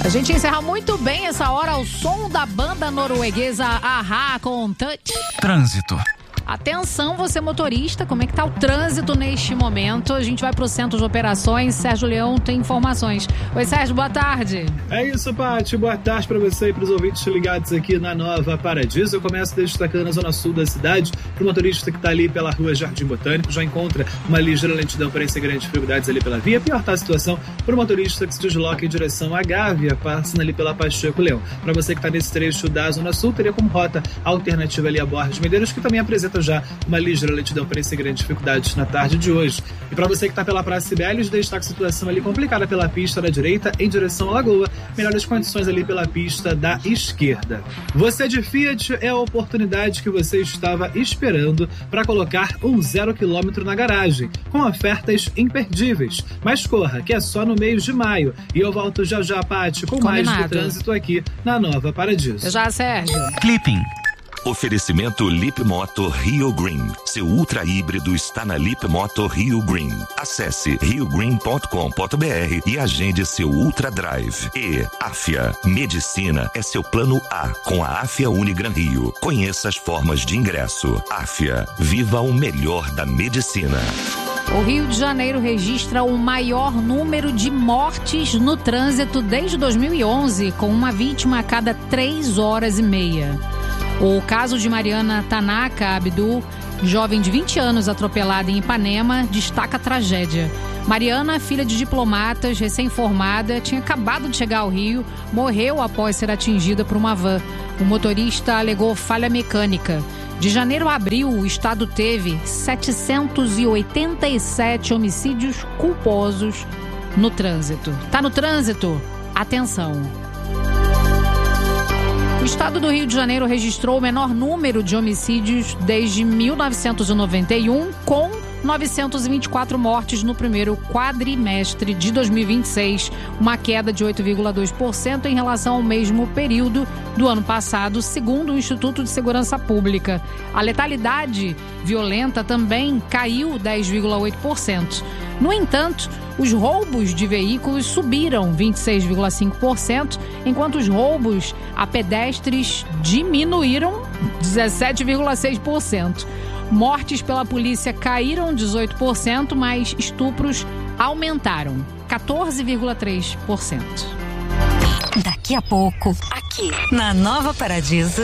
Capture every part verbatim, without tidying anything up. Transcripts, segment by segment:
A gente encerra muito bem essa hora ao som da banda norueguesa A-ha com Touch. Trânsito. Atenção, você motorista, como é que tá o trânsito neste momento? A gente vai pro centro de operações. Sérgio Leão tem informações. Oi, Sérgio, boa tarde. É isso, Paty. Boa tarde para você e para os ouvintes ligados aqui na Nova Paradiso. Eu começo destacando a zona sul da cidade. Para o motorista que está ali pela rua Jardim Botânico, já encontra uma ligeira lentidão para esse grandes dificuldades ali pela via. Pior tá a situação para o motorista que se desloca em direção à Gávea, passando ali pela Pacheco Leão. Para você que está nesse trecho da zona sul, teria como rota alternativa ali a Borges Medeiros, que também apresenta já uma ligeira lentidão para esse grandes dificuldades na tarde de hoje. E para você que está pela Praça Sibelius, destaca a situação ali complicada pela pista da direita em direção à Lagoa. Melhores condições ali pela pista da esquerda. Você de Fiat, é a oportunidade que você estava esperando para colocar um zero quilômetro na garagem, com ofertas imperdíveis. Mas corra, que é só no mês de maio. E eu volto já já, Paty, com Combinado. mais do trânsito aqui na Nova Paradiso. Já, Sérgio. Clipping. Oferecimento Lip Moto Rio Green. Seu ultra híbrido está na Lip Moto Rio Green. Acesse rio green ponto com ponto b r e agende seu Ultra Drive. E Afia. Medicina é seu plano A com a Afia Unigran Rio. Conheça as formas de ingresso. Afia. Viva o melhor da medicina. O Rio de Janeiro registra o maior número de mortes no trânsito desde dois mil e onze, com uma vítima a cada três horas e meia. O caso de Mariana Tanaka Abdu, jovem de vinte anos atropelada em Ipanema, destaca a tragédia. Mariana, filha de diplomatas, recém-formada, tinha acabado de chegar ao Rio, morreu após ser atingida por uma van. O motorista alegou falha mecânica. De janeiro a abril, o estado teve setecentos e oitenta e sete homicídios culposos no trânsito. Tá no trânsito? Atenção! O estado do Rio de Janeiro registrou o menor número de homicídios desde mil novecentos e noventa e um, com novecentos e vinte e quatro mortes no primeiro quadrimestre de dois mil e vinte e seis, uma queda de oito vírgula dois por cento em relação ao mesmo período do ano passado, segundo o Instituto de Segurança Pública. A letalidade violenta também caiu dez vírgula oito por cento. No entanto, os roubos de veículos subiram vinte e seis vírgula cinco por cento, enquanto os roubos a pedestres diminuíram dezessete vírgula seis por cento. Mortes pela polícia caíram dezoito por cento, mas estupros aumentaram quatorze vírgula três por cento. Daqui a pouco, aqui na Nova Paradiso.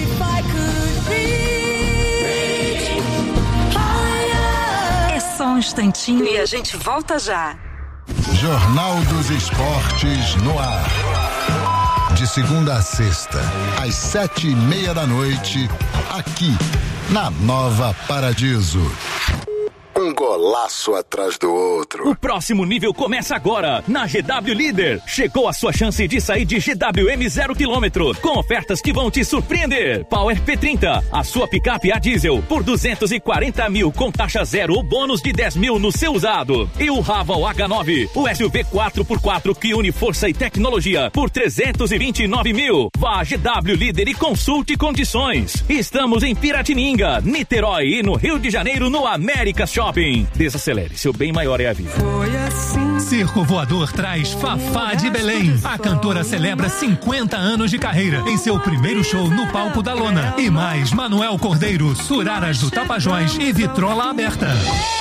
É só um instantinho e a gente volta já. Jornal dos Esportes no ar. De segunda a sexta, às sete e meia da noite, aqui na Nova Paradiso. Um golaço atrás do outro. O próximo nível começa agora na G W Líder. Chegou a sua chance de sair de G W M zero quilômetro com ofertas que vão te surpreender. Power P trinta, a sua picape a diesel por duzentos e quarenta mil com taxa zero ou bônus de dez mil no seu usado. E o Raval H nove, o S U V quatro por quatro que une força e tecnologia por trezentos e vinte e nove mil. Vá a G W Líder e consulte condições. Estamos em Piratininga, Niterói e no Rio de Janeiro no América Shopping. Desacelere, seu bem maior é a vida. Circo Voador traz Fafá de Belém. A cantora celebra cinquenta anos de carreira em seu primeiro show no palco da Lona. E mais Manuel Cordeiro, Suraras do Tapajós e Vitrola Aberta.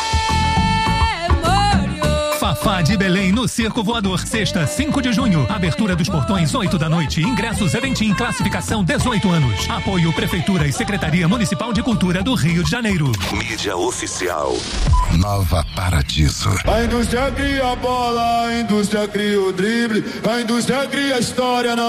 Fafá de Belém no Circo Voador, sexta, cinco de junho. Abertura dos portões, oito da noite. Ingressos Eventim, classificação dezoito anos. Apoio Prefeitura e Secretaria Municipal de Cultura do Rio de Janeiro. Mídia oficial. Nova Paradiso. A indústria cria a bola, a indústria cria o drible, a indústria cria a história.